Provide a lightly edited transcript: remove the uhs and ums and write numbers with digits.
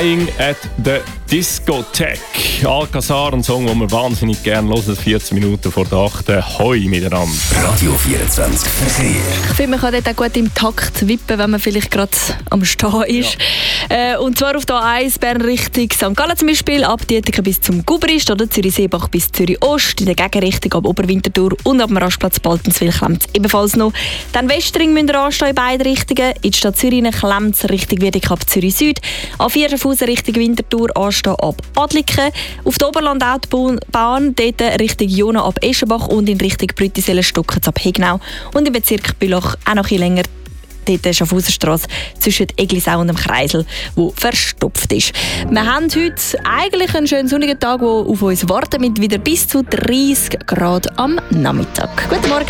Crying at the Discotheque. Alcazar, ein Song, den wir wahnsinnig gerne hören, 14 Minuten vor der 8. Hoi miteinander. Radio 24 Verkehr. Ich finde, man kann dort auch gut im Takt wippen, wenn man vielleicht gerade am Stehen ist. Ja. Und zwar auf der A1 Bern Richtung St. Gallen zum Beispiel, ab Dietiken bis zum Gubrist oder Zürich-Seebach bis Zürich-Ost, in der Gegenrichtung ab Oberwinterthur und ab dem Rastplatz Baltenswil klemmt es ebenfalls noch. Dann Westring müsst ihr anstehen in beide Richtungen. In die Stadt Zürich klemmt es Richtung Wiedeke ab Zürich-Süd. A4 Schaffhausen Richtung Winterthur anstehen ab Adliken. Auf der Oberland-Autobahn dort Richtung Jona ab Eschenbach und in Richtung Brüttisellen Stockens ab Hegnau. Und im Bezirk Bülach auch noch ein bisschen länger. Dort ist Schaffhausenstrasse zwischen Eglisau und dem Kreisel, wo verstopft ist. Wir haben heute eigentlich einen schönen sonnigen Tag, der auf uns wartet mit wieder bis zu 30 Grad am Nachmittag. Guten Morgen.